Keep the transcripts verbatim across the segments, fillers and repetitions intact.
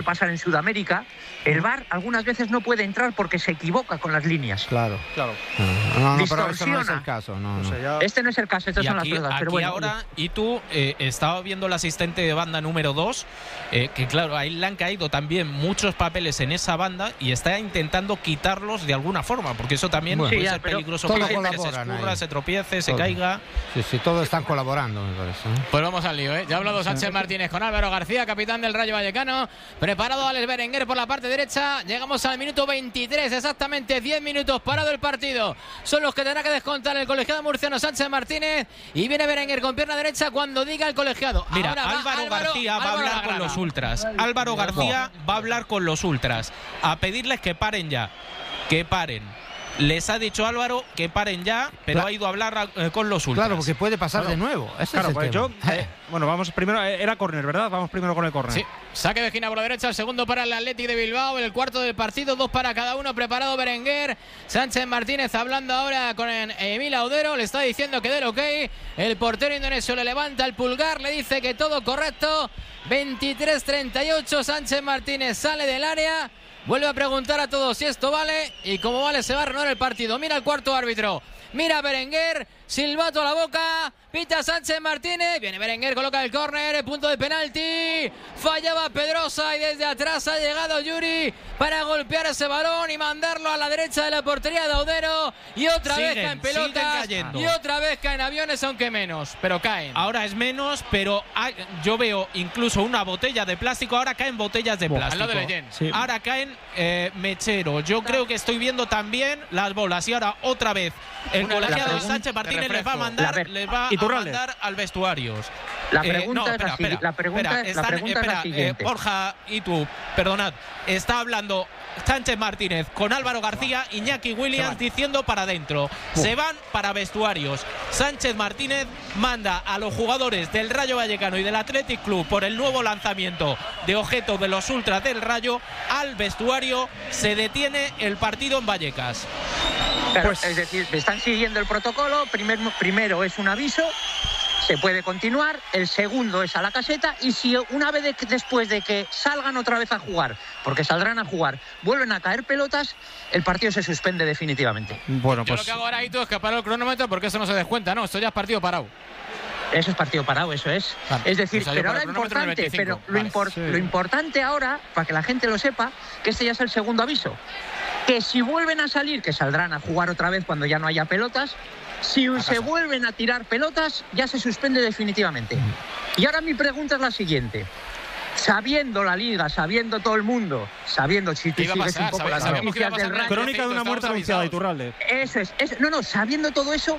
pasar en Sudamérica, el V A R algunas veces no puede entrar porque se equivoca con las líneas. Claro, claro. No, no, no, pero eso no es el caso. No, no. O sea, ya... Este no es el caso, estas y son aquí, las pruebas. Aquí pero bueno, ahora, y tú, eh, estaba viendo el asistente de banda número dos, eh, que claro, ahí le han caído también muchos papeles en esa banda y está intentando quitarlos de alguna forma, porque eso también Bueno, puede sí, ya, ser pero peligroso todo para que se colaboran escurra, ahí. se tropiece, se Todo. caiga. Sí, sí, todos están colaborando, me parece. ¿eh? Pues vamos al lío, ¿eh? Ya ha hablado Sánchez Martínez con Álvaro García, capitán del Rayo Vallecano. Preparado Alex Berenguer por la parte derecha. Llegamos al minuto veintitrés, exactamente diez minutos parado el partido. Son los que tendrá que descontar el colegiado murciano Sánchez Martínez. Y viene Berenguer con pierna derecha cuando diga el colegiado. Mira, Ahora va Álvaro, Álvaro García va a Álvaro hablar la con grada. los ultras. Álvaro García va a hablar con los ultras, a pedirles que paren ya, que paren. Les ha dicho Álvaro que paren ya, pero Claro. ha ido a hablar eh, con los ultras. Claro, porque puede pasar Claro. de nuevo. Ese Claro, es el pues tema. yo... Eh, bueno, vamos primero... Era córner, ¿verdad? Vamos primero con el córner. Sí, saque de esquina por la derecha, el segundo para el Athletic de Bilbao, el cuarto del partido, dos para cada uno, preparado Berenguer. Sánchez Martínez hablando ahora con Emil Audero, le está diciendo que del ok, el portero indonesio le levanta el pulgar, le dice que todo correcto. Veintitrés treinta y ocho, Sánchez Martínez sale del área, vuelve a preguntar a todos si esto vale, y como vale se va a renovar el partido. Mira el cuarto árbitro, mira Berenguer, silbato a la boca, pita Sánchez Martínez, viene Berenguer, coloca el córner, punto de penalti, fallaba Pedrosa y desde atrás ha llegado Yuri para golpear ese balón y mandarlo a la derecha de la portería de Audero, y otra Siguen, vez caen siguen pelotas cayendo. y otra vez caen aviones, aunque menos, pero caen. Ahora es menos, pero hay, yo veo incluso una botella de plástico. Ahora caen botellas de Buah, al plástico. lado de Leyen. Sí. Ahora caen eh, mechero. Yo creo que estoy viendo también las bolas. Y ahora otra vez el Una- colegiado la de pregun- Sánchez Martínez de les va a refresco. mandar, La- les va a Iturralde. mandar al vestuarios. La Eh, pregunta no, es espera, la si- espera, la pregunta- espera, la están- pregunta es la espera, siguiente. eh, Borja y tú, perdonad, está hablando Sánchez Martínez con Álvaro García, Iñaki Williams diciendo para adentro. Se van para vestuarios. Sánchez Martínez manda a los jugadores del Rayo Vallecano y del Athletic Club por el nuevo lanzamiento de objeto de los ultras del Rayo al vestuario. Se detiene el partido en Vallecas. Claro, Pues- es decir, están siguiendo el protocolo. Primer, primero es un aviso, se puede continuar. El segundo es a la caseta. Y si una vez de que, después de que salgan otra vez a jugar, porque saldrán a jugar, vuelven a caer pelotas, el partido se suspende definitivamente. Bueno, Yo pues... lo que hago ahora, Ito, es que paro el cronómetro porque eso no se descuenta, ¿no? Esto ya es partido parado. Eso es partido parado, eso es. Vale. Es decir, O sea, yo pero por ahora el cronómetro en el importante, pero veinticinco. lo, Vale. impor- Sí. lo importante ahora, para que la gente lo sepa, que este ya es el segundo aviso. Que si vuelven a salir, que saldrán a jugar otra vez cuando ya no haya pelotas, si se vuelven a tirar pelotas, ya se suspende definitivamente. Y ahora mi pregunta es la siguiente. Sabiendo la liga, sabiendo todo el mundo, sabiendo si tú ¿Qué iba a sigues pasar? un poco Sabe- las sabíamos que iba a noticias pasar del en el Rayo, Crónica de una muerte Estamos anunciada, avisados. Iturralde. eso es, es- no, no, sabiendo todo eso,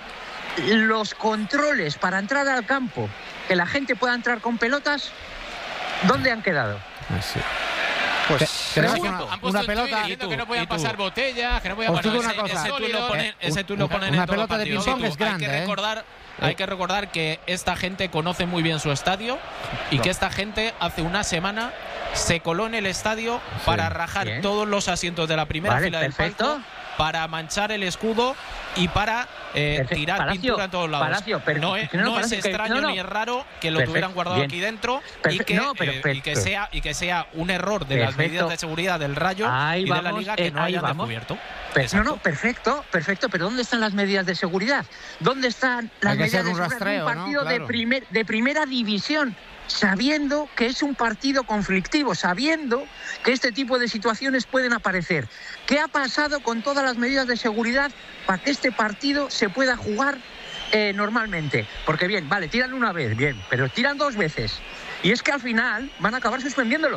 los controles para entrar al campo, que la gente pueda entrar con pelotas, ¿dónde han quedado? Así. Pues... Tenemos Pregunto, una, han puesto una un tuit pelota. diciendo que no tú, podían y tú. pasar botellas, que no podían Os pasar digo una ese, cosa. ese tuit lo sólidos. ponen, ese tuit lo Una- ponen una en todo pelota de partido. ping-pong Tú, es grande, hay que ¿eh? recordar, hay que recordar que esta gente conoce muy bien su estadio y que esta gente hace una semana se coló en el estadio para rajar Bien. todos los asientos de la primera Vale, fila del perfecto. palco, para manchar el escudo y para eh, Perfecto. tirar Palacio, pintura en todos lados. Palacio, pero- no es, no, no, no es Palacio, que- extraño no, no. ni es raro que lo Perfecto, tuvieran guardado bien. aquí dentro y Perfecto, que, no, pero eh, y, perfecto. que sea, y que sea un error de las Perfecto. medidas de seguridad del Rayo Ahí y de la vamos, Liga que eh, no ahí hayan vamos. descubierto. Per- no, Exacto. no, perfecto, perfecto, pero ¿dónde están las medidas de seguridad? ¿Dónde están las Hay que medidas hacer de un seguridad rastreo, de un ¿no? partido Claro. de, primer, de primera división? Sabiendo que es un partido conflictivo, sabiendo que este tipo de situaciones pueden aparecer. ¿Qué ha pasado con todas las medidas de seguridad para que este partido se pueda jugar eh, normalmente? Porque bien, vale, tiran una vez, bien, pero tiran dos veces. Y es que al final van a acabar suspendiéndolo.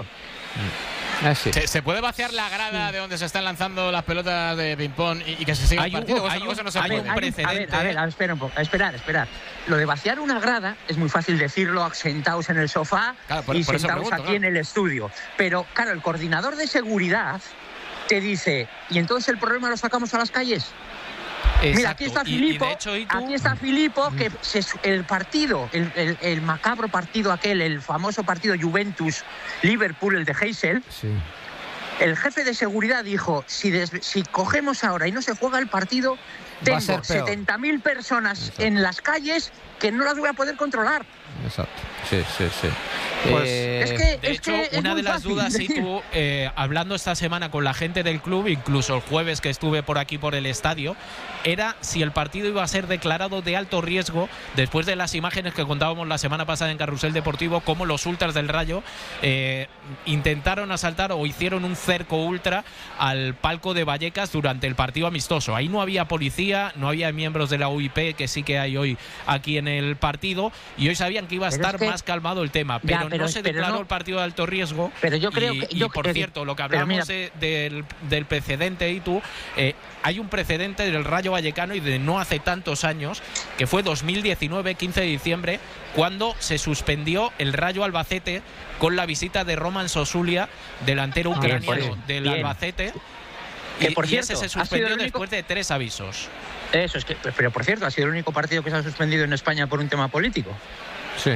Así. ¿Se, se puede vaciar la grada de donde se están lanzando las pelotas de ping-pong y, y que se siga Hay el un- partido? ¿O eso hay no- un- eso no se hay un puede? A ver, precedente, a ver, ¿eh? a ver, espera un poco, esperar, esperar. Lo de vaciar una grada es muy fácil decirlo sentados en el sofá Claro, por- y por eso sentados pregunto, aquí claro. en el estudio. Pero, claro, el coordinador de seguridad te dice, ¿y entonces el problema lo sacamos a las calles? Mira, aquí está Exacto. Y- y Filipo, de hecho, y tú- aquí está Filipo, que se su- el partido, el, el- el macabro partido aquel, el famoso partido Juventus-Liverpool, el de Heysel, Sí. el jefe de seguridad dijo, si, des- si cogemos ahora y no se juega el partido, Va a ser tengo peor. setenta mil personas Exacto. en las calles que no las voy a poder controlar. Exacto. Sí, sí, sí. Pues, eh, es que, de es hecho, que es una muy de las fácil dudas, y decir. tú, eh, hablando esta semana con la gente del club, incluso el jueves que estuve por aquí por el estadio, era si el partido iba a ser declarado de alto riesgo después de las imágenes que contábamos la semana pasada en Carrusel Deportivo, cómo los ultras del Rayo eh, intentaron asaltar o hicieron un cerco ultra al palco de Vallecas durante el partido amistoso. Ahí no había policía, no había miembros de la U I P, que sí que hay hoy aquí en el partido, y hoy sabían que iba a Pero estar es que, más calmado el tema, pero, ya, pero no se pero declaró no, el partido de alto riesgo. Pero yo creo y, que y yo, por eh, cierto, lo que pero hablamos mira, de, del, del precedente, y tú, eh, hay un precedente del Rayo Vallecano y de no hace tantos años, que fue dos mil diecinueve, quince de diciembre, cuando se suspendió el Rayo Albacete con la visita de Roman Sosulia, delantero Ah, bien, ucraniano por eso. del Bien. Albacete. Que, Y, por y cierto, ese se ha sido suspendió el único- después de tres avisos. Eso es que, pero por cierto, ha sido el único partido que se ha suspendido en España por un tema político. sí,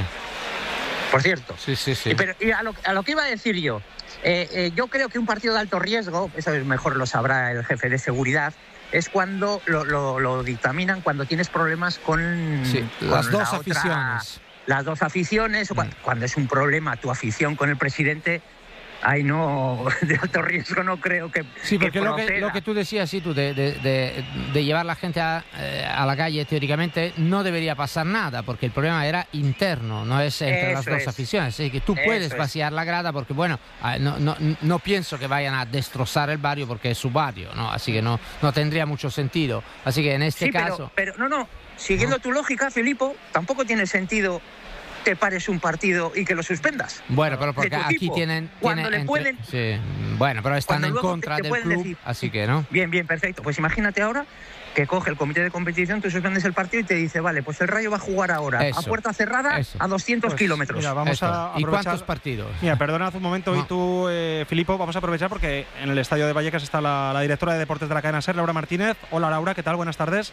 Por cierto. sí, sí, sí. Y, pero, y a, lo, a lo que iba a decir yo, eh, eh, yo creo que un partido de alto riesgo, eso mejor lo sabrá el jefe de seguridad, es cuando lo, lo, lo dictaminan cuando tienes problemas con, Sí, con las dos la otra- aficiones. las dos aficiones, o cua- Mm. cuando es un problema tu afición con el presidente, ahí no, de alto riesgo no creo que Sí, porque lo que, proceda. lo que tú decías, sí, tú, de, de, de, de llevar la gente a, eh, a la calle, teóricamente no debería pasar nada, porque el problema era interno, no es entre las Eso dos es. aficiones. Así que tú Eso puedes es. vaciar la grada, porque bueno, ah, no, no, no pienso que vayan a destrozar el barrio porque es su barrio, ¿no? Así que no, no tendría mucho sentido. Así que en este Sí, pero- caso... pero, no, no, siguiendo ¿No? tu lógica, Filipo, tampoco tiene sentido que pares un partido y que lo suspendas. Bueno, pero porque de tu aquí equipo. tienen... Cuando tienen le pueden- sí, bueno, pero están Cuando en luego contra te- te del pueden club, decir- así que, ¿no? Bien, bien, perfecto. Pues imagínate ahora que coge el comité de competición, tú suspendes el partido y te dice, vale, pues el Rayo va a jugar ahora Eso, a puerta cerrada eso. a doscientos Pues, kilómetros. Mira, vamos Esto. a ¿Y aprovechar. cuántos partidos? Mira, perdona hace un momento, No. y tú, eh, Filipo, vamos a aprovechar porque en el estadio de Vallecas está la, la directora de deportes de la cadena SER, Laura Martínez. Hola, Laura, ¿qué tal? Buenas tardes.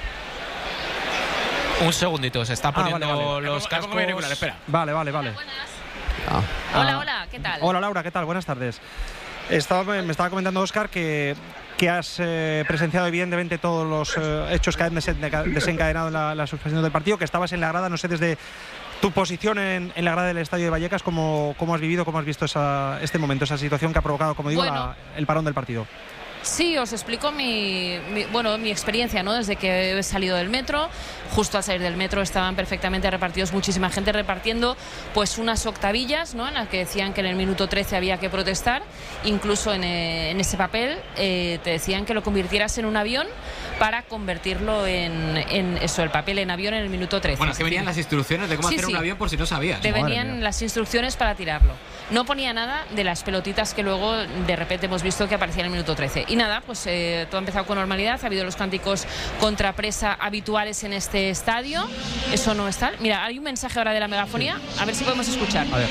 Un segundito, se está Ah, poniendo vale, vale. los cascos. espera. Vale, vale, vale. Ah. Hola, Ah. hola, ¿qué tal? Hola, Laura, ¿qué tal? Buenas tardes. Estaba, me estaba comentando Óscar que, que has eh, presenciado evidentemente todos los eh, hechos que han desenca- desencadenado la, la suspensión del partido, que estabas en la grada, no sé, desde tu posición en, en la grada del estadio de Vallecas, ¿cómo, cómo has vivido, cómo has visto esa, este momento, esa situación que ha provocado, como digo, Bueno. la- el parón del partido? Sí, os explico mi, mi- bueno, mi experiencia, ¿no? Desde que he salido del metro, justo al salir del metro estaban perfectamente repartidos, muchísima gente repartiendo pues unas octavillas, ¿no? En las que decían que en el minuto trece había que protestar, incluso en, eh, en ese papel eh, te decían que lo convirtieras en un avión para convertirlo en, en eso, el papel en avión en el minuto trece. Bueno, es que venían las instrucciones de cómo Sí, hacer sí. un avión por si no sabías. Te Madre venían mía. las instrucciones para tirarlo. No ponía nada de las pelotitas que luego de repente hemos visto que aparecían en el minuto trece. Y nada, pues eh, todo ha empezado con normalidad. Ha habido los cánticos contra presa habituales en este estadio. Eso no es tal. Mira, hay un mensaje ahora de la megafonía. A ver si podemos escuchar. A ver.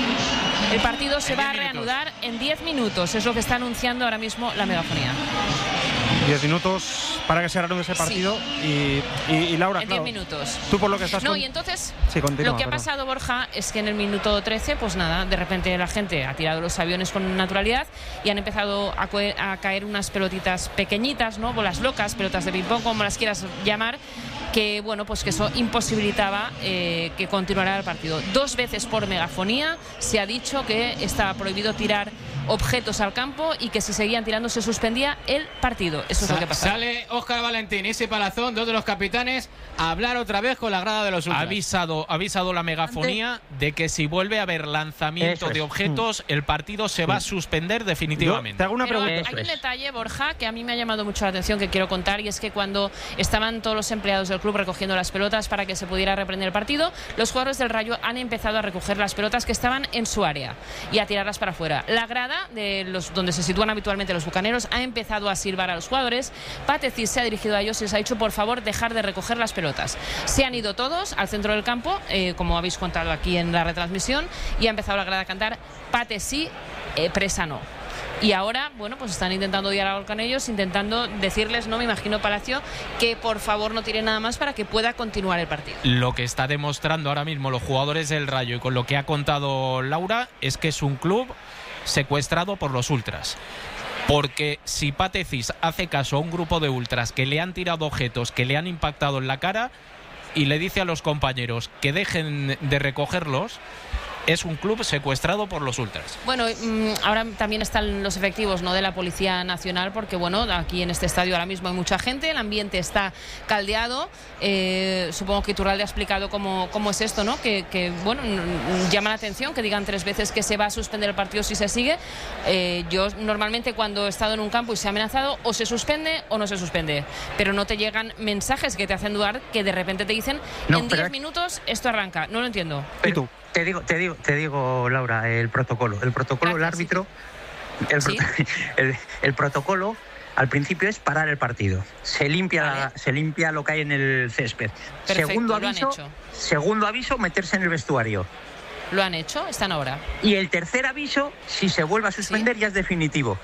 El partido se En va a diez minutos. reanudar en diez minutos. Es lo que está anunciando ahora mismo la megafonía. Diez minutos para que se reanude ese partido. Y, y, y Laura, En diez claro, minutos. tú por lo que estás No, con- y entonces Sí, continúa, lo que ha perdón. pasado, Borja, es que en el minuto trece, pues nada, de repente la gente ha tirado los aviones con naturalidad y han empezado a, cue- a caer unas pelotitas pequeñitas, ¿no? Bolas locas, pelotas de ping-pong, como las quieras llamar, que bueno, pues que eso imposibilitaba eh, que continuara el partido. Dos veces por megafonía se ha dicho que estaba prohibido tirar objetos al campo y que si seguían tirando se suspendía el partido. Eso es lo que pasa. Sale Óscar Valentín y ese Palazón, dos de los capitanes, a hablar otra vez con la grada de los Ha ultras. avisado, ha avisado la megafonía de que si vuelve a haber lanzamiento Eso es. de objetos, el partido se va a suspender Yo definitivamente. te hago una Pero pregunta. Eso hay un es. detalle, Borja, que a mí me ha llamado mucho la atención, que quiero contar, y es que cuando estaban todos los empleados del club recogiendo las pelotas para que se pudiera reprender el partido, los jugadores del Rayo han empezado a recoger las pelotas que estaban en su área y a tirarlas para afuera. La grada de los donde se sitúan habitualmente los bucaneros ha empezado a silbar a los jugadores. Pateci se ha dirigido a ellos y les ha dicho, por favor, dejar de recoger las pelotas. Se han ido todos al centro del campo, eh, como habéis contado aquí en la retransmisión, y ha empezado la grada a cantar Pateci, eh, presa no. Y ahora, bueno, pues están intentando dialogar con ellos, intentando decirles, no me imagino Palacio, que por favor no tire nada más para que pueda continuar el partido. Lo que está demostrando ahora mismo los jugadores del Rayo y con lo que ha contado Laura es que es un club secuestrado por los ultras. Porque si Patecis hace caso a un grupo de ultras que le han tirado objetos, que le han impactado en la cara y le dice a los compañeros que dejen de recogerlos, es un club secuestrado por los ultras. Bueno, ahora también están los efectivos, ¿no?, de la Policía Nacional, porque bueno, aquí en este estadio ahora mismo hay mucha gente, el ambiente está caldeado. Eh, supongo que Iturralde ha explicado cómo, cómo es esto, ¿no? Que, que bueno, llama la atención que digan tres veces que se va a suspender el partido si se sigue. Eh, yo normalmente cuando he estado en un campo y se ha amenazado, o se suspende o no se suspende, pero no te llegan mensajes que te hacen dudar, que de repente te dicen No, en pero- diez minutos esto arranca. No lo entiendo. ¿Y tú? Te digo, te digo, te digo, Laura, el protocolo. El protocolo, Gracias, el árbitro, el, Sí. proto- el, el protocolo al principio es parar el partido. Se limpia, Vale. se limpia lo que hay en el césped. Perfecto, segundo lo han aviso, hecho. segundo aviso, meterse en el vestuario. ¿Lo han hecho? Están ahora. Y el tercer aviso, si se vuelve a suspender, ya es definitivo.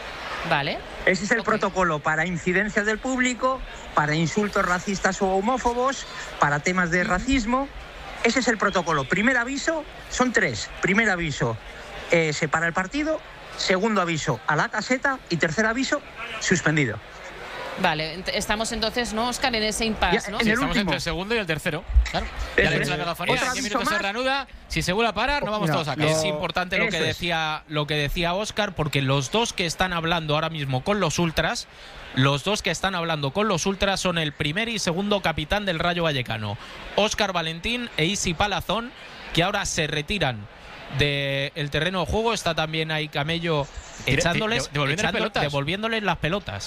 Vale. Ese es el Ok. protocolo para incidencias del público, para insultos racistas o homófobos, para temas de racismo. Ese es el protocolo. Primer aviso, son tres. Primer aviso, eh, se para el partido. Segundo aviso, a la caseta. Y tercer aviso, suspendido. Vale, ent- estamos entonces, ¿no, Óscar, en ese impasse, Ya, ¿no? en Sí, el estamos último. entre el segundo y el tercero. Claro. Eso Ya le he es. dicho la megafonía, Otro en diez aviso minutos se más. reanuda. Si se vuelve a parar, nos vamos Mira, todos a lo- casa. Es importante lo Eso que es. decía lo que decía Óscar, porque los dos que están hablando ahora mismo con los ultras, los dos que están hablando con los ultras son el primer y segundo capitán del Rayo Vallecano, Óscar Valentín e Isi Palazón, que ahora se retiran del terreno de juego. Está también ahí Camello Tire- echándoles, de- devolviéndoles echando- pelotas. devolviéndoles las pelotas.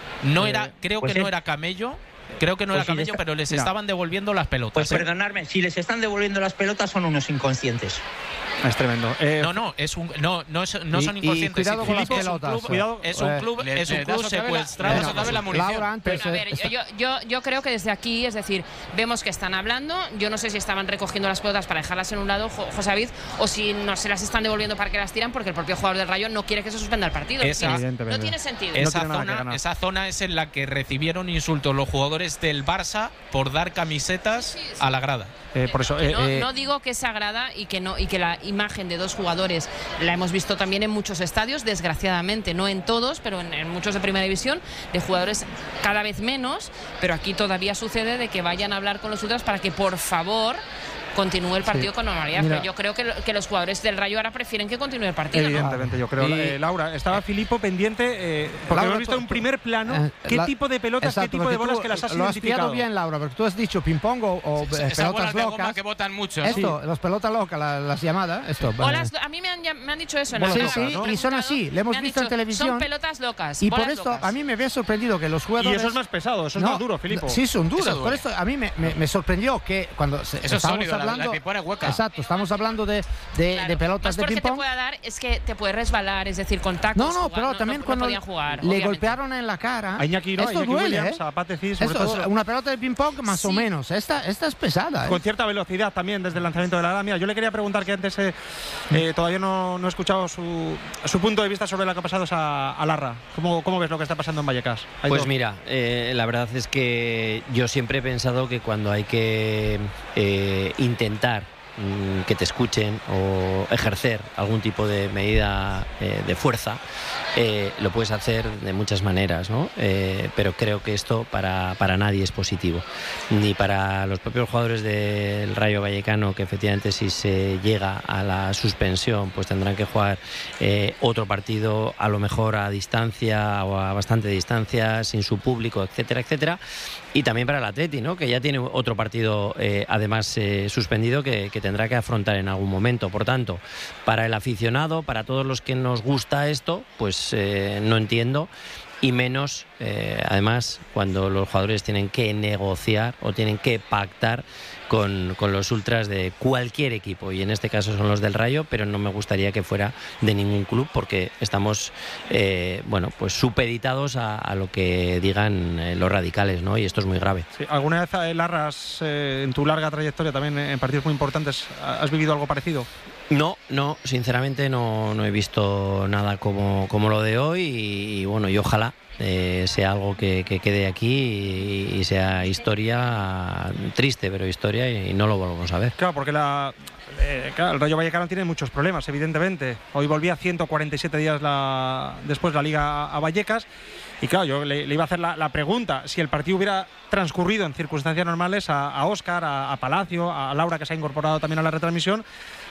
No Eh, era, creo pues que no es- era Camello. Creo que no Pues era si Camello, les- pero les Mira. estaban devolviendo las pelotas. Pues ¿eh? perdonadme, si les están devolviendo las pelotas son unos inconscientes. Es tremendo. Eh, No, no, es un, no, no, es- no Y- son y inconscientes. cuidado con las Filipe, es un pelotas. club- Cuidado. Es un Eh, club, le- es un le club das otra vez la- secuestrado. le das otra vez la munición. Laura, antes. Bueno, a ver, eh, yo, yo, yo creo que desde aquí, es decir, vemos que están hablando. Yo no sé si estaban recogiendo las pelotas para dejarlas en un lado, Jo- José David, o si no se las están devolviendo para que las tiran, porque el propio jugador del Rayo no quiere que se suspenda el partido. Es Esa- decir, Evidentemente. no tiene sentido. No Esa, tiene nada que zona, ganar. esa zona es en la que recibieron insultos los jugadores del Barça por dar camisetas a la grada. eh, por eso. Que eh, no, eh, no digo que es sagrada y que no y que la imagen de dos jugadores la hemos visto también en muchos estadios, desgraciadamente, no en todos, pero en, en muchos de primera división, de jugadores cada vez menos, pero aquí todavía sucede de que vayan a hablar con los ultras para que por favor continúe el partido Sí. con normalidad. Mira. Pero yo creo que, lo- que los jugadores del Rayo ahora prefieren que continúe el partido, ¿no? Evidentemente, yo creo. Y- Eh, Laura, estaba Filipo pendiente, eh, porque Laura, hemos visto tú- en un primer plano Eh, qué la- tipo de pelotas, Exacto, qué tipo porque de bolas tú que las has lo has identificado. pillado bien, Laura, porque tú has dicho ping-pong o, o, eh, Esas pelotas bolas de goma locas. que botan mucho, ¿no? Esto, las pelotas locas, la- las llamadas. Esto, O eh, las- a mí me han, llam- me han dicho eso en la Bolas Sí, cara. locas, sí, ¿no? y son así, le hemos Me han visto en dicho, televisión. Son pelotas locas. Y por bolas esto locas. a mí me había sorprendido que los Y jugadores. eso es más pesado, eso es No, más duro, Filipo. Sí, son duros. Eso Por duele. esto a mí me, me- me sorprendió que cuando se- Eso es estábamos sólido, la- la hablando. pipona es hueca. Exacto, estamos hablando de, de, Claro, de pelotas más de fuerza que te ping-pong. pueda dar es que te puede resbalar, es decir, contactos. No, no, jugar, pero también no cuando podían jugar, le obviamente. golpearon en la cara. A Iñaki no, a esto Iñaki duele, Williams, ¿eh? a Pateci, sobre Esto es todo. una pelota de ping-pong más o Sí. menos. Esta, esta es pesada, ¿eh? Con cierta velocidad también desde el lanzamiento de la grada. Mira, yo le quería preguntar que antes eh, eh, todavía no, no he escuchado su, su punto de vista sobre lo que ha pasado a, a Larra. ¿Cómo, ¿Cómo ves lo que está pasando en Vallecas? Hay Pues dos. mira, eh, la verdad es que yo siempre he pensado que cuando hay que eh, intentar mm, que te escuchen o ejercer algún tipo de medida eh, de fuerza, eh, lo puedes hacer de muchas maneras, ¿no? Eh, pero creo que esto para, para nadie es positivo, ni para los propios jugadores del Rayo Vallecano, que efectivamente si se llega a la suspensión pues tendrán que jugar eh, otro partido a lo mejor a distancia o a bastante distancia, sin su público, etcétera, etcétera, y también para el Atleti, ¿no? Que ya tiene otro partido eh, además eh, suspendido que, que tendrá que afrontar en algún momento. Por tanto, para el aficionado, para todos los que nos gusta esto, pues eh, no entiendo, y menos eh, además cuando los jugadores tienen que negociar o tienen que pactar con, con los ultras de cualquier equipo, y en este caso son los del Rayo, pero no me gustaría que fuera de ningún club, porque estamos eh, bueno, pues supeditados a, a lo que digan eh, los radicales, ¿no? Y esto es muy grave. Sí, ¿alguna vez, eh, Larra, has, eh, en tu larga trayectoria también eh, en partidos muy importantes, has vivido algo parecido? No, no, sinceramente no, no he visto nada como, como lo de hoy, y, y bueno, y ojalá eh, sea algo que, que quede aquí y, y sea historia triste, pero historia, y no lo volvamos a ver. Claro, porque la, eh, claro, el Rayo Vallecano tiene muchos problemas, evidentemente. Hoy volvía ciento cuarenta y siete días la, después la Liga a, a Vallecas. Y claro, yo le, le iba a hacer la, la pregunta, si el partido hubiera transcurrido en circunstancias normales, a, a Óscar, a, a Palacio, a Laura, que se ha incorporado también a la retransmisión,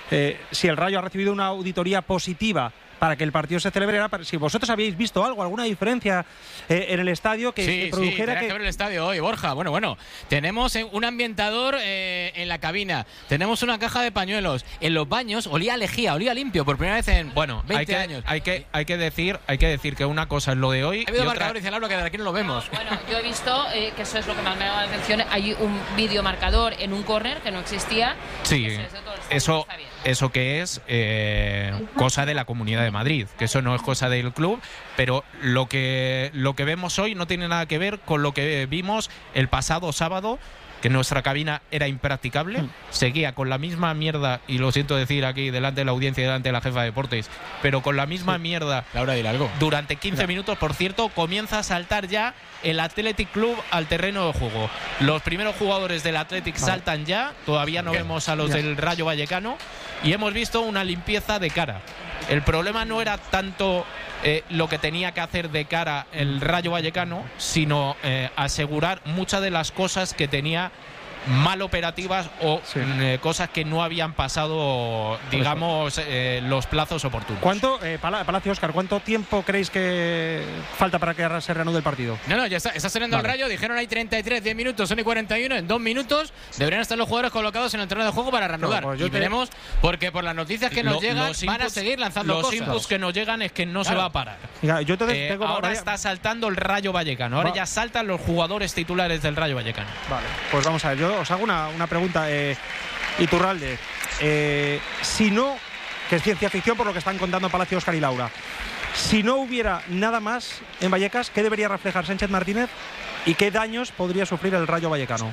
eh, si el Rayo ha recibido una auditoría positiva para que el partido se celebrara, si vosotros habéis visto algo, alguna diferencia eh, en el estadio que, sí, que produjera sí, que... que ver el estadio hoy, Borja. Bueno, bueno, tenemos un ambientador eh, en la cabina, tenemos una caja de pañuelos, en los baños olía a lejía, olía limpio por primera vez en bueno, veinte hay que, años. Hay que, hay que decir, hay que decir que una cosa es lo de hoy. Ha habido y marcador, otra... dice Laura, que desde aquí no lo vemos. No, bueno, yo he visto eh, que eso es lo que más me ha llamado la atención. Hay un vídeo marcador en un córner que no existía. Sí, Eso, eso, todo el eso, está bien. eso que es eh, cosa de la Comunidad de Madrid, que eso no es cosa del club, pero lo que, lo que vemos hoy no tiene nada que ver con lo que vimos el pasado sábado, que nuestra cabina era impracticable, mm. seguía con la misma mierda, y lo siento decir aquí delante de la audiencia y delante de la jefa de deportes, pero con la misma sí. mierda Laura, dile algo. Durante quince no. minutos, por cierto, comienza a saltar ya el Athletic Club al terreno de juego. Los primeros jugadores del Athletic vale. saltan ya, todavía no okay. vemos a los ya. del Rayo Vallecano, y hemos visto una limpieza de cara. El problema no era tanto eh, lo que tenía que hacer de cara el Rayo Vallecano, sino eh, asegurar muchas de las cosas que tenía mal operativas o sí. eh, cosas que no habían pasado, digamos, eh, los plazos oportunos. ¿Cuánto, eh, Palacio Óscar, cuánto tiempo creéis que falta para que se reanude el partido? No, no, ya está, está saliendo vale. el Rayo, dijeron hay treinta y tres, diez minutos, son y cuarenta y uno, en dos minutos deberían estar los jugadores colocados en el terreno de juego para reanudar. No, pues y te... veremos, porque por las noticias que nos lo, llegan van inputs, a seguir lanzando los cosas. Los inputs que nos llegan es que no claro. se va a parar. Ya, yo entonces eh, tengo ahora vaya... está saltando el Rayo Vallecano, ahora va. ya saltan los jugadores titulares del Rayo Vallecano. Vale, pues vamos a ver, yo os hago una, una pregunta. Pregunta, eh, Iturralde, eh, si no, que es ciencia ficción por lo que están contando Palacio, Óscar y Laura, si no hubiera nada más en Vallecas, ¿qué debería reflejar Sánchez Martínez y qué daños podría sufrir el Rayo Vallecano?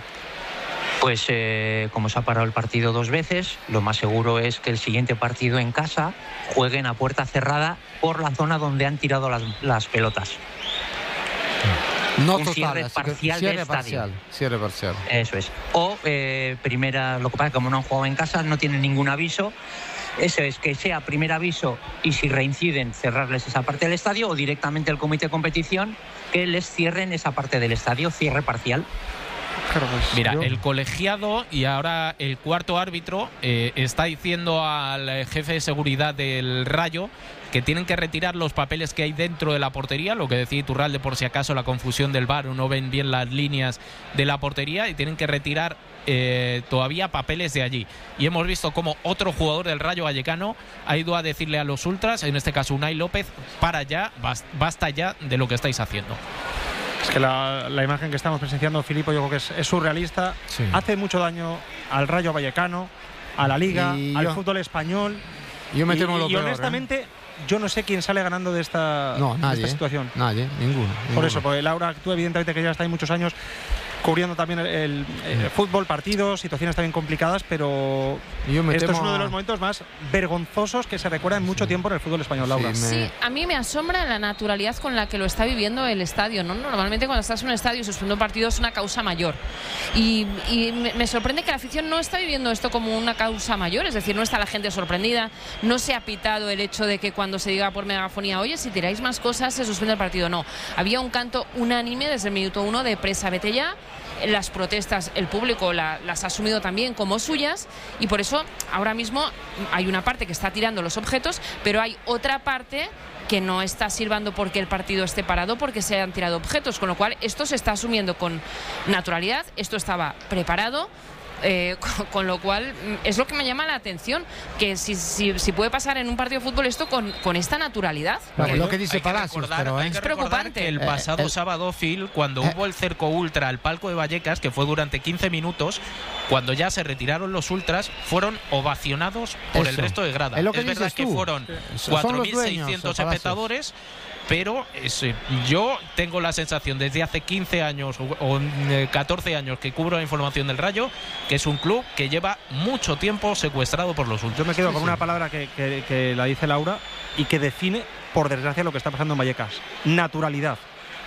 Pues eh, como se ha parado el partido dos veces, lo más seguro es que el siguiente partido en casa jueguen a puerta cerrada por la zona donde han tirado las, las pelotas. No un total, cierre parcial cierre de parcial, estadio. Cierre parcial. Eso es. O eh, primera, lo que pasa es que como no han jugado en casa, no tienen ningún aviso. Eso es, que sea primer aviso y si reinciden cerrarles esa parte del estadio, o directamente el comité de competición que les cierren esa parte del estadio, cierre parcial. Mira, el colegiado y ahora el cuarto árbitro eh, está diciendo al jefe de seguridad del Rayo que tienen que retirar los papeles que hay dentro de la portería, lo que decía Iturralde por si acaso la confusión del V A R o no ven bien las líneas de la portería, y tienen que retirar eh, todavía papeles de allí. Y hemos visto como otro jugador del Rayo Vallecano ha ido a decirle a los ultras, en este caso Unai López, para ya, basta ya de lo que estáis haciendo. Es que la, la imagen que estamos presenciando, Filipo, yo creo que es, es surrealista. Sí. Hace mucho daño al Rayo Vallecano, a la Liga, y al yo, fútbol español. Yo me temo y, lo y peor, honestamente, ¿eh? yo no sé quién sale ganando de esta, no, nadie, de esta situación. Nadie, ninguno, ninguno. Por eso, porque Laura, tú evidentemente que ya está ahí muchos años cubriendo también el, el, el fútbol, partidos, situaciones también complicadas, pero yo me esto temo es uno de los momentos más vergonzosos que se recuerda en mucho sí. tiempo en el fútbol español, Laura. Sí, me... sí, a mí me asombra la naturalidad con la que lo está viviendo el estadio, ¿no? Normalmente cuando estás en un estadio y suspende un partido es una causa mayor. Y, y me, me sorprende que la afición no está viviendo esto como una causa mayor, es decir, no está la gente sorprendida, no se ha pitado el hecho de que cuando se diga por megafonía, oye, si tiráis más cosas se suspende el partido. No, había un canto unánime desde el minuto uno de presa, vete ya. Las protestas, el público la, las ha asumido también como suyas, y por eso ahora mismo hay una parte que está tirando los objetos, pero hay otra parte que no está silbando porque el partido esté parado, porque se han tirado objetos, con lo cual esto se está asumiendo con naturalidad, esto estaba preparado. Eh, con, con lo cual es lo que me llama la atención, que si, si, si puede pasar en un partido de fútbol esto con, con esta naturalidad. Vale, lo que dice Palacios, pero ¿eh? Es preocupante. Que el pasado eh, eh, sábado, Phil, cuando eh, hubo el cerco ultra al palco de Vallecas, que fue durante quince minutos, cuando ya se retiraron los ultras, fueron ovacionados por eso. El resto de grada. Es, es verdad que fueron cuatro mil seiscientos espectadores, pero es, yo tengo la sensación desde hace quince años o, o eh, catorce años que cubro la información del Rayo, que es un club que lleva mucho tiempo secuestrado por los ultras. Yo me quedo sí, con sí. una palabra que, que, que la dice Laura y que define, por desgracia, lo que está pasando en Vallecas: naturalidad.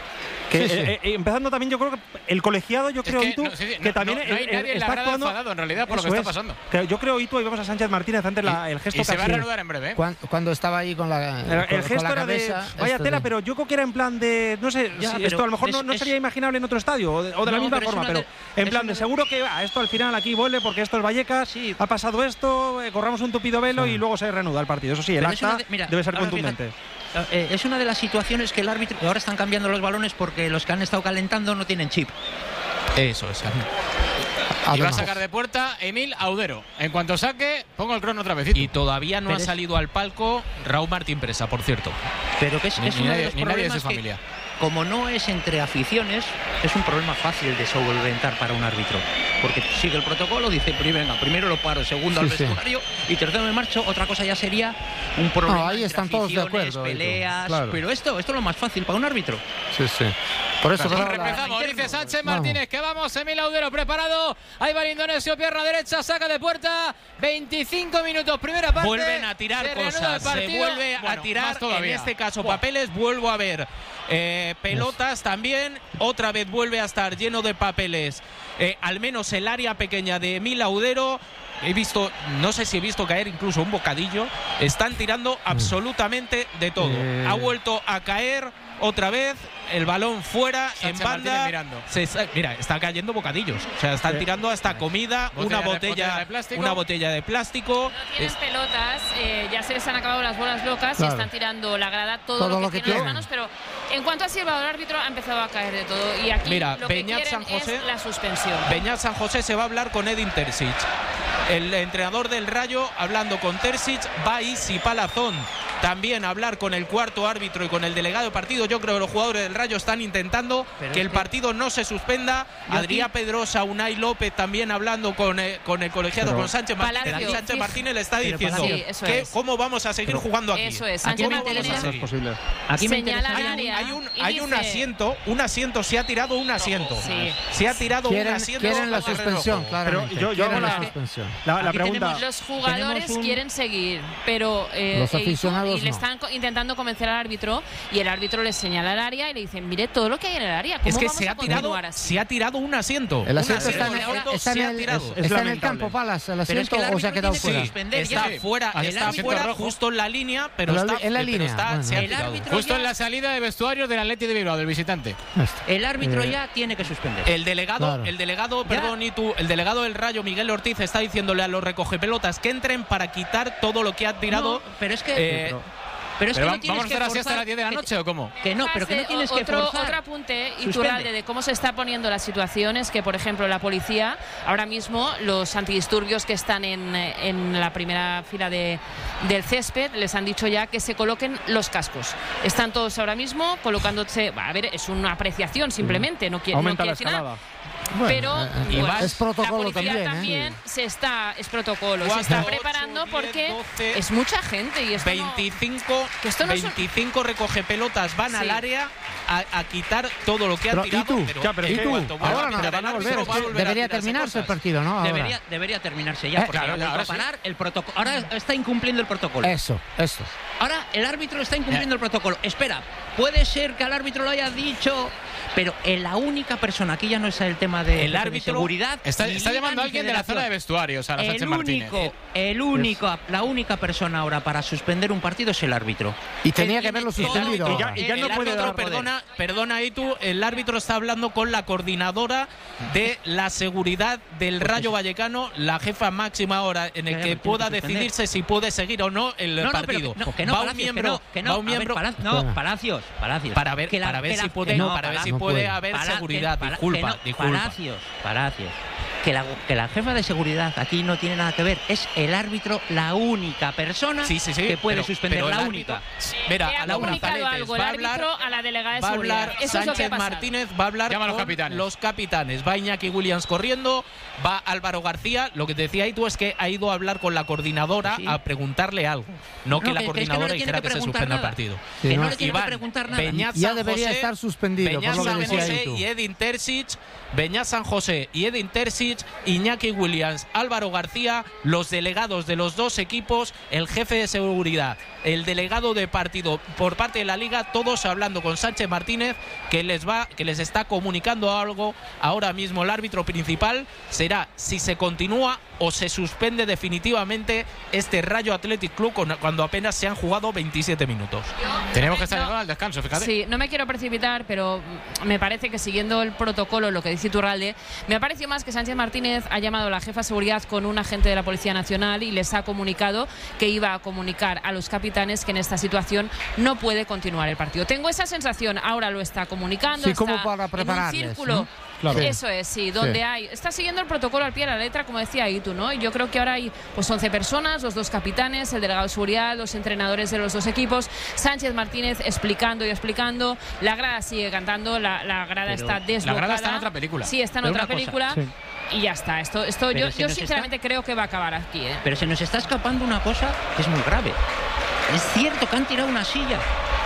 Que, Sí, sí. eh, eh, empezando también, yo creo que el colegiado, yo creo, que Itu, no, sí, sí, que no, también no, no hay eh, nadie en la está grada actuando. enfadado, en realidad, por lo que Eso está es. pasando. Que yo creo, Itu, y vemos a Sánchez Martínez antes la, el gesto Y se que va a hacía. reanudar en breve. ¿eh? Cuando, cuando estaba ahí con la, El, con, el con gesto la era cabeza, de vaya esto tela, de- pero yo creo que era en plan de no sé, Ya, si pero esto a lo mejor es- no, no es- sería imaginable en otro estadio o de, o de la No, misma pero es forma, una pero de- en es plan una de de- seguro que ah, esto al final aquí vuelve porque esto es Vallecas, Sí. ha pasado esto, eh, corramos un tupido velo Sí. y luego se reanuda el partido. Eso sí, el Pero es una acta de- mira, debe ser ahora contundente. Eh, es una de las situaciones que el árbitro. Ahora están cambiando los balones porque los que han estado calentando no tienen chip. Eso es. Y va a Además. sacar de puerta Emil Audero. En cuanto saque, pongo el crono otra vez. Y todavía no Pero ha es- salido al palco Raúl Martín Presa, por cierto. Pero que es, Ni, es ni uno nadie, de los ni nadie de problemas su que, familia. como no es entre aficiones, es un problema fácil de solventar para un árbitro. Porque sigue el protocolo, dice, "Pri- venga, primero lo paro, segundo al Sí, sí. vestuario y tercero me marcho". Otra cosa ya sería un problema No, ahí entre están todos de aficiones, acuerdo, Edu, peleas. claro. Pero esto, esto es lo más fácil para un árbitro. Sí, sí. Por eso, Y claro, la- empezamos, dice Sánchez Vamos. Martínez, que vamos, Emil Audero preparado. Ahí va el indonesio, pierna derecha, saca de puerta. veinticinco minutos, primera parte. Vuelven a tirar se reanuda cosas, el se partido. vuelve Bueno, a tirar, más todavía. en este caso Buah. papeles, vuelvo a ver eh, pelotas también, otra vez vuelve a estar lleno de papeles, eh, al menos el área pequeña de Emil Audero. He visto, no sé si he visto caer incluso un bocadillo, están tirando absolutamente de todo. Eh. Ha vuelto a caer otra vez, el balón fuera, Sánchez en banda. Martínez mirando. Se está- mira, están cayendo bocadillos, o sea, están tirando hasta comida, Botella una de- botella, botella de plástico. una botella de plástico. No tienen Es- pelotas, eh, ya se les han acabado las bolas locas Claro. y están tirando la grada todo, Todo lo que, lo que tienen en tienen. las manos, pero en cuanto ha silbado el árbitro ha empezado a caer de todo y aquí Mira, lo que Beñat quieren San José- es la suspensión. Beñat San José se va a hablar con Edin Terzic. El entrenador del Rayo hablando con Terzic, va Isi Palazón también a hablar con el cuarto árbitro y con el delegado de partido. Yo creo que los jugadores del Rayo están intentando Pero que es el que- partido no se suspenda. Yo Adrián aquí- Pedrosa, Unai López también hablando con, eh, con el colegiado, Pero- con Sánchez Martínez. Palacio, Y Sánchez sí. Martínez le está Pero diciendo Palacio. Sí, eso que es. cómo vamos a seguir Pero- jugando aquí. Eso es, Aquí Sánchez me Martínez interesa- No es posible. Aquí me señala interesa- al Hay un, área hay un, y hay un dice- asiento, un asiento, se ha tirado un asiento. Sí. Se ha tirado un Quieren, asiento. quieren la al terreno de suspensión, juego. claramente. Pero yo- yo quieren hago la la- suspensión. La, la Aquí pregunta. tenemos- Los jugadores Tenemos un- quieren seguir, pero eh, Los e Itu- aficionados y le no. están co- intentando convencer al árbitro y el árbitro les señala el área y le dicen, mire todo lo que hay en el área. ¿Cómo Es que vamos se a ha tirado, continuar así? se ha tirado un asiento. El Un asiento está en, de auto está en se ha el, tirado. Es está en el lamentable. campo, Palas, el Pero es asiento que el o se ha árbitro quedado tiene que fuera. suspender Está ya. fuera, El está árbitro fuera rojo. justo en la línea, pero En la está, li- en la pero línea, está- bueno. se ha El tirado. árbitro- Justo ya- en la salida de vestuarios del Atleti de Bilbao, del visitante. Esto. El árbitro Eh, ya tiene que suspender. El delegado, Claro. el delegado, perdón, y tú, el delegado del Rayo, Miguel Ortiz, está diciéndole a los recogepelotas que entren para quitar todo lo que ha tirado. No, pero es que. Eh, pero es Pero que va- no tienes ¿Vamos a que estar así hasta forzar- las diez de la que- noche o cómo? Que no, pero que no Fase- tienes que otro, forzar. Otro apunte, Suspende. Iturralde, de cómo se está poniendo la situación es que, por ejemplo, la policía, ahora mismo, los antidisturbios que están en, en la primera fila de, del césped, les han dicho ya que se coloquen los cascos. Están todos ahora mismo colocándose. A ver, es una apreciación simplemente, no quiere, no Aumenta quiere la decir nada. escalada. Bueno, Pero eh, pues, igual es protocolo la policía también, ¿eh? también se está, es protocolo, se Cuatro, está ocho, preparando diez, porque doce, es mucha gente y esto no- veinticinco, que esto no es un- veinticinco recogepelotas van Sí. al área a, a quitar todo lo que Pero, han ¿y tirado. tú? Ya, pero en ¿y tú? cuanto vuelva Ahora a no, pitar van a el volver. árbitro, Es va a que volver a debería tirarse terminarse el cosas. partido, ¿no? Ahora. Debería, debería terminarse ya, Eh, porque claro, ha vuelto ahora a sí. parar el protocolo. Ahora está incumpliendo el protocolo. Eso, eso. Ahora el árbitro está incumpliendo el protocolo. Espera, puede ser que al árbitro lo haya dicho, pero en la única persona, aquí ya no es el tema de, El de árbitro seguridad. Está, ni está liga, llamando a ni alguien de la zona de federación. vestuarios, a la Sánchez El Martínez. único, el único, la única persona ahora para suspender un partido es el árbitro. Y tenía Él que haberlo tiene todo suspendido. Y ya- y ya el no puede árbitro, dar poder. perdona, perdona ahí tú, el árbitro está hablando con la coordinadora de la seguridad del Rayo Vallecano, la jefa máxima ahora en el Ya, ya, que pero tiene pueda que suspender. decidirse si puede seguir o no el No, no, pero partido. que no, que no, va un Palacios, miembro, que no, que no, va un a ver, miembro Pala- no, Palacios, Palacios. para ver, Que la- para ver que si la- puede, que no, para ver si no puede puede. haber Pala- seguridad. que- Pala- disculpa, que no, disculpa. Palacios, Palacios. Que la, que la jefa de seguridad aquí no tiene nada que ver. Es el árbitro la única persona Sí, sí, sí, que puede pero- suspender. pero el la árbitro- única. Mira, Le a ha los comunicado brazaletes algo el va a hablar, árbitro a la delegada de va a seguridad. hablar Eso es lo que Sánchez ha pasado. Martínez, va a hablar Llama a los con capitanes. los capitanes. Va Iñaki Williams corriendo, va Álvaro García. Lo que te decía ahí tú es que ha ido a hablar con la coordinadora Sí. a preguntarle algo. No que No, la que- que es que no le coordinadora tiene dijera que que se preguntar suspenda el nada. partido. Sí, que no no. le tiene que Iván, preguntar nada. Beñat Ya San debería José, estar suspendido, Beñat por lo que San decía José Itu. y Edin Terzic, Beñat San José y Edin Terzic Terzic, Iñaki Williams, Álvaro García, los delegados de los dos equipos, el jefe de seguridad, el delegado de partido por parte de la Liga, todos hablando con Sánchez Martínez, que les va, que les está comunicando algo. Ahora mismo el árbitro principal será si se continúa o se suspende definitivamente este Rayo Athletic Club cuando apenas se han jugado veintisiete minutos. Tenemos que estar llegando al descanso, fíjate. Sí, no me quiero precipitar, pero me parece que siguiendo el protocolo, lo que dice Iturralde, me ha parecido más que Sánchez Martínez ha llamado a la jefa de seguridad con un agente de la Policía Nacional y les ha comunicado que iba a comunicar a los capitanes que en esta situación no puede continuar el partido. Tengo esa sensación, ahora lo está comunicando, sí, está como para prepararles, en un círculo. ¿no? Claro. Eso es, sí, donde sí. hay. Está siguiendo el protocolo al pie de la letra, como decía Itu, ¿no? Y yo creo que ahora hay pues once personas, los dos capitanes, el delegado de seguridad, los entrenadores de los dos equipos, Sánchez Martínez explicando y explicando. La grada sigue cantando, la, la grada Pero está desbocada. La grada está en otra película. Sí, está en Pero otra cosa, película. sí. Y ya está. Esto, esto yo, si yo nos sinceramente está... creo que va a acabar aquí, ¿eh? Pero se nos está escapando una cosa que es muy grave. Es cierto que han tirado una silla.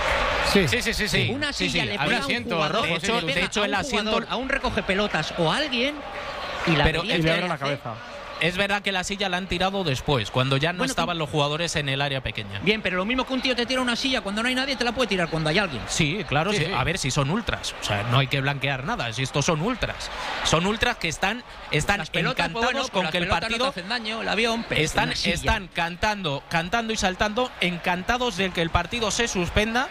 Sí, sí, sí, sí, sí. Una sí, silla sí. le A un pega a un asiento jugador, rojo, de hecho, le de pega hecho a el un asiento jugador, a un recoge pelotas o a alguien y la Pero vería Y que le abre hace- la cabeza. Es verdad que la silla la han tirado después, cuando ya no Bueno, estaban los jugadores en el área pequeña. Bien, pero lo mismo que un tío te tira una silla cuando no hay nadie, te la puede tirar cuando hay alguien. Sí, claro, Sí, sí. sí. A ver si son ultras. O sea, no hay que blanquear nada. Si estos son ultras. Son ultras que están, están Las pelotas, encantados pues bueno, con las que el pelotas no partido. te hacen daño, el avión, pero Están, una silla. están cantando, cantando y saltando, encantados de que el partido se suspenda.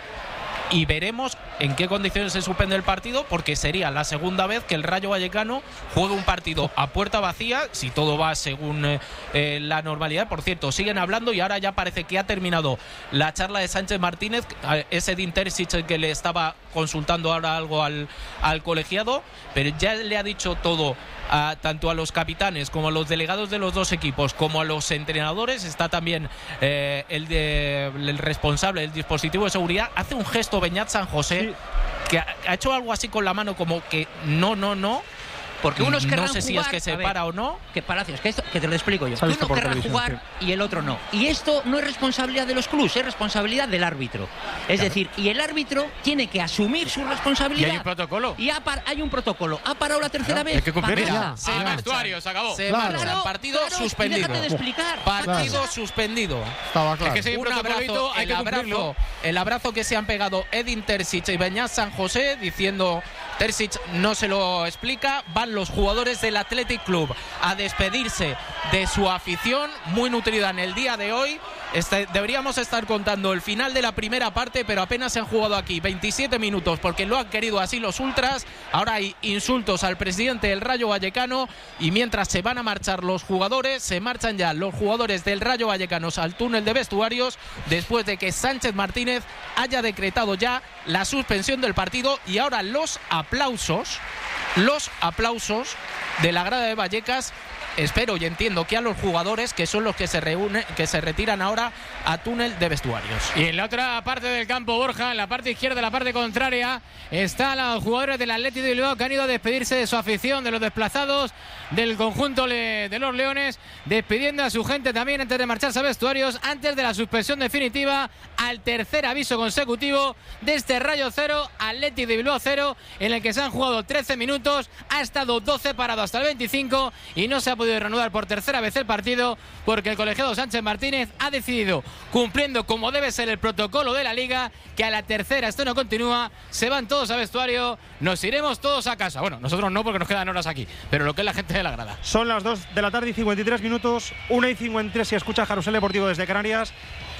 Y veremos en qué condiciones se suspende el partido, porque sería la segunda vez que el Rayo Vallecano juega un partido a puerta vacía, si todo va según eh, eh, la normalidad. Por cierto, siguen hablando y ahora ya parece que ha terminado la charla de Sánchez Martínez, ese Edin Terzic que le estaba consultando ahora algo al, al colegiado, pero ya le ha dicho todo. A, tanto a los capitanes como a los delegados de los dos equipos como a los entrenadores. Está también eh, el, de, el responsable del dispositivo de seguridad. Hace un gesto Beñat San José, sí, que ha, ha hecho algo así con la mano como que no, no, no. Porque unos no querrán sé si jugar, es que se a ver, para o no. Que Palacios, que esto, que te lo explico yo. Se ha Que visto uno por querrá televisión, jugar y el otro no. Y esto no es responsabilidad de los clubes, es responsabilidad del árbitro. Es Claro. decir, y el árbitro tiene que asumir su responsabilidad. Y hay un protocolo. Y ha par- hay un protocolo. Ha parado la tercera vez. Hay que cumplir. Para- Mira, se al marchan. vestuario, se acabó. Se Claro. marcha. Partido Claro, y suspendido. déjate de explicar. Partido Claro. suspendido. Estaba claro. Es que si hay un Un protocolito, abrazo, hay el que abrazo, cumplirlo. el abrazo que se han pegado Edin Terzic y Beñat San José, diciendo Terzic no se lo explica. Van los jugadores del Athletic Club a despedirse de su afición, muy nutrida en el día de hoy. Este, deberíamos estar contando el final de la primera parte, pero apenas se han jugado aquí veintisiete minutos porque lo han querido así los ultras. Ahora hay insultos al presidente del Rayo Vallecano y mientras se van a marchar los jugadores, se marchan ya los jugadores del Rayo Vallecano al túnel de vestuarios después de que Sánchez Martínez haya decretado ya la suspensión del partido. Y ahora los aplausos, los aplausos de la grada de Vallecas. Espero y entiendo que a los jugadores, que son los que se reúnen, que se retiran ahora a túnel de vestuarios. Y en la otra parte del campo, Borja, en la parte izquierda, la parte contraria, están los jugadores del Athletic de Bilbao que han ido a despedirse de su afición, de los desplazados del conjunto le- de los Leones, despidiendo a su gente también antes de marcharse a vestuarios, antes de la suspensión definitiva al tercer aviso consecutivo de este Rayo cero, Athletic de Bilbao cero, en el que se han jugado trece minutos, ha estado doce parado hasta el veinticinco y no se ha podido reanudar por tercera vez el partido porque el colegiado Sánchez Martínez ha decidido, cumpliendo como debe ser el protocolo de la Liga, que a la tercera esto no continúa, se van todos a vestuario, nos iremos todos a casa. Bueno, nosotros no porque nos quedan horas aquí, pero lo que es la gente de la grada. Son las dos de la tarde y cincuenta y tres minutos, una y cincuenta y tres si escucha Carrusel Deportivo desde Canarias.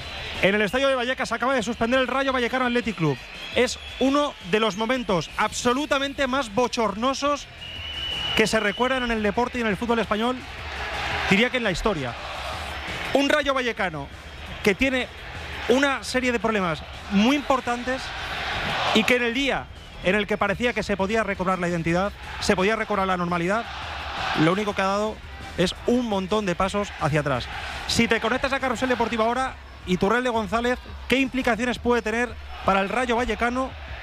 En el estadio de Vallecas acaba de suspender el Rayo Vallecano Athletic Club. Es uno de los momentos absolutamente más bochornosos que se recuerdan en el deporte y en el fútbol español, diría que en la historia. Un Rayo Vallecano que tiene una serie de problemas muy importantes y que en el día en el que parecía que se podía recobrar la identidad, se podía recobrar la normalidad, lo único que ha dado es un montón de pasos hacia atrás. Si te conectas a Carrusel Deportivo ahora, Iturralde González, ¿qué implicaciones puede tener para el Rayo Vallecano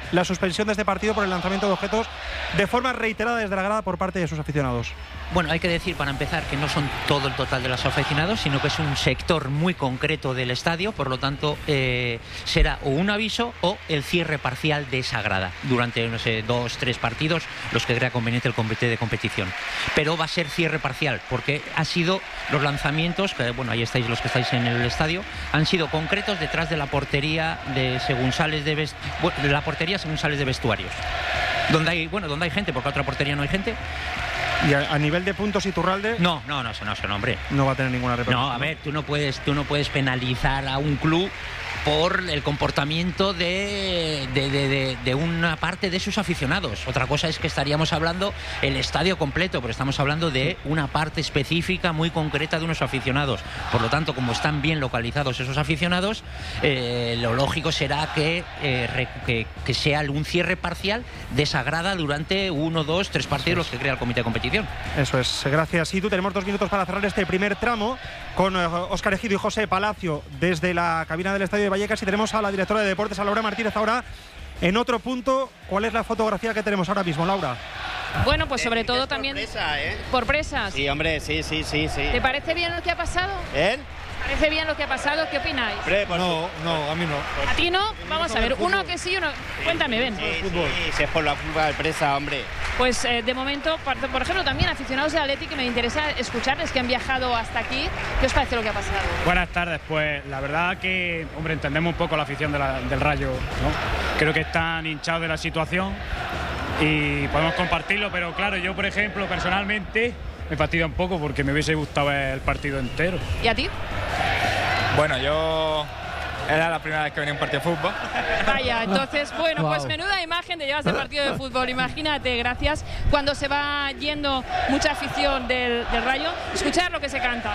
la suspensión de este partido por el lanzamiento de objetos de forma reiterada desde la grada por parte de sus aficionados. Bueno, hay que decir para empezar que no son todo el total de los aficionados, sino que es un sector muy concreto del estadio, por lo tanto eh, será o un aviso o el cierre parcial de esa grada durante, no sé, dos, tres partidos, los que crea conveniente el comité de competición. Pero va a ser cierre parcial, porque ha sido los lanzamientos, que bueno, ahí estáis los que estáis en el estadio, han sido concretos detrás de la portería de según sales de, vest... de la portería según sales de vestuarios. Donde hay, bueno, donde hay gente, porque otra portería no hay gente. ¿Y a, a nivel de puntos Iturralde? No, no, no, no, no, hombre. No va a tener ninguna repercusión. No, a ver, tú no puedes, tú no puedes penalizar a un club por el comportamiento de, de, de, de, de una parte de sus aficionados. Otra cosa es que estaríamos hablando el estadio completo, pero estamos hablando de una parte específica muy concreta de unos aficionados. Por lo tanto, como están bien localizados esos aficionados, eh, lo lógico será que, eh, re, que, que sea un cierre parcial de esa grada durante uno, dos, tres partidos los que crea el comité de competición. Eso es, gracias. Y tú tenemos dos minutos para cerrar este primer tramo con eh, Óscar Ejido y José Palacio desde la cabina del estadio de Vallecas, y tenemos a la directora de deportes, a Laura Martínez, ahora en otro punto. ¿Cuál es la fotografía que tenemos ahora mismo, Laura? Bueno, pues sobre todo también presa, ¿eh? por presas. Sí, hombre, sí, sí, sí, sí. ¿Te parece bien lo que ha pasado? ¿Eh? ¿Te parece bien lo que ha pasado? ¿Qué opináis? No, no, a mí no. ¿A ti no? Vamos a ver, uno que sí, uno... Cuéntame, ven. Sí, sí, si es por la culpa del presa, hombre. Pues eh, de momento, por ejemplo, también aficionados de Atleti, que me interesa escucharles, que han viajado hasta aquí. ¿Qué os parece lo que ha pasado? Buenas tardes, pues la verdad que, hombre, entendemos un poco la afición de la, del Rayo, ¿no? Creo que están hinchados de la situación y podemos compartirlo, pero claro, yo por ejemplo, personalmente, me fastidia un poco porque me hubiese gustado ver el partido entero. ¿Y a ti? Bueno, yo... Era la primera vez que venía a un partido de fútbol. Vaya, entonces, bueno, Wow. pues menuda imagen de llevas de partido de fútbol. Imagínate, gracias, cuando se va yendo mucha afición del, del Rayo, escuchar lo que se canta.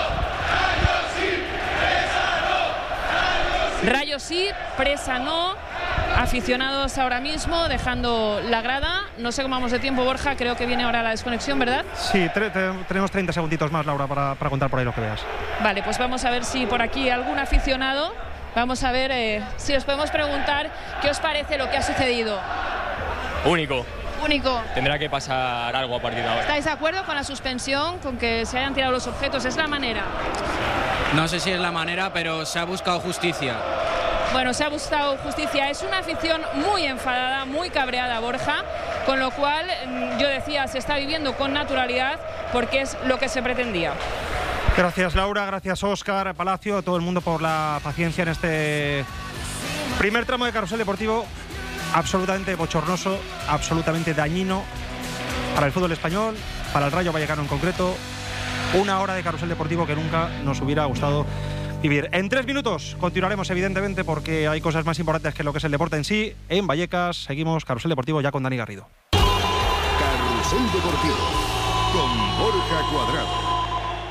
Rayo sí, presa no. Aficionados ahora mismo dejando la grada. No sé cómo vamos de tiempo, Borja. Creo que viene ahora la desconexión, ¿verdad? Sí, tenemos treinta segunditos más, Laura, para, para contar por ahí lo que veas. Vale, pues vamos a ver si por aquí algún aficionado. Vamos a ver eh, si os podemos preguntar qué os parece lo que ha sucedido. Único. Único. Tendrá que pasar algo a partir de ahora. ¿Estáis de acuerdo con la suspensión, con que se hayan tirado los objetos? ¿Es la manera? No sé si es la manera, pero se ha buscado justicia. Bueno, se ha buscado justicia. Es una afición muy enfadada, muy cabreada, Borja, con lo cual, yo decía, se está viviendo con naturalidad porque es lo que se pretendía. Gracias, Laura, gracias, Óscar, Palacio, a todo el mundo por la paciencia en este primer tramo de Carrusel Deportivo, absolutamente bochornoso, absolutamente dañino para el fútbol español, para el Rayo Vallecano en concreto. Una hora de Carrusel Deportivo que nunca nos hubiera gustado vivir. En tres minutos continuaremos, evidentemente, porque hay cosas más importantes que lo que es el deporte en sí. En Vallecas seguimos Carrusel Deportivo ya con Dani Garrido. Carrusel Deportivo con Borja Cuadrado.